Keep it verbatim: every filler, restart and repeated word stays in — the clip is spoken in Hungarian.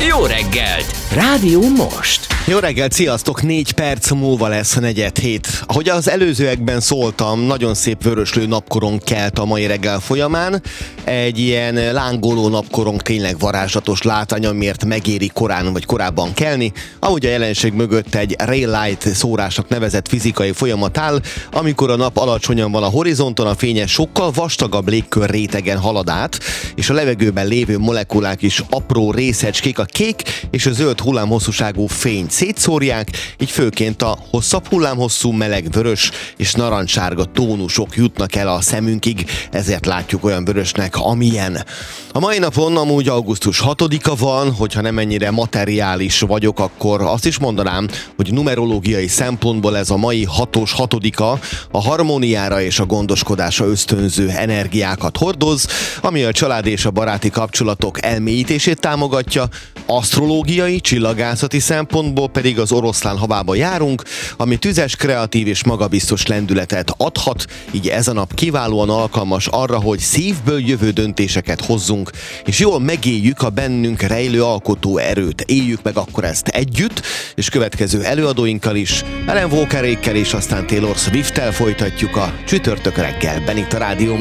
Jó reggelt! Rádió Most! Jó reggelt, sziasztok! Négy perc múlva lesz a negyed hét. Ahogy az előzőekben szóltam, nagyon szép vöröslő napkorong kelt a mai reggel folyamán. Egy ilyen lángoló napkorong tényleg varázslatos látvány, amiért megéri korán vagy korábban kelni. Ahogy a jelenség mögött egy ray light szórásnak nevezett fizikai folyamat áll, amikor a nap alacsonyan van a horizonton, a fényes sokkal vastagabb légkör rétegen halad át, és a levegőben lévő molekulák is apró részecskék a kék és a zöld hullámhosszúságú fényt szétszórják, így főként a hosszabb hullámhosszú, meleg vörös és narancssárga tónusok jutnak el a szemünkig, ezért látjuk olyan vörösnek, amilyen. A mai napon amúgy augusztus hatodika van, hogyha nem ennyire materiális vagyok, akkor azt is mondanám, hogy numerológiai szempontból ez a mai hatos hatodika a harmóniára és a gondoskodásra ösztönző energiákat hordoz, ami a család és a baráti kapcsolatok elmélyítését támogatja, asztrológiai, csillagászati szempontból pedig az oroszlán havába járunk, ami tüzes, kreatív és magabiztos lendületet adhat, így ez a nap kiválóan alkalmas arra, hogy szívből jövő döntéseket hozzunk, és jól megéljük a bennünk rejlő alkotó erőt. Éljük meg akkor ezt együtt, és következő előadóinkkal is, Ellen Walkerékkel és aztán Taylor Swift-tel folytatjuk a csütörtök reggelben itt a Rádió